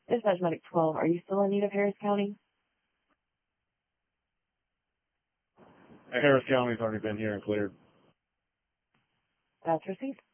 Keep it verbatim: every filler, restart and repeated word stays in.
Dispatch Medic twelve, are you still in need of Harris County? Harris County's already been here and cleared. That's received.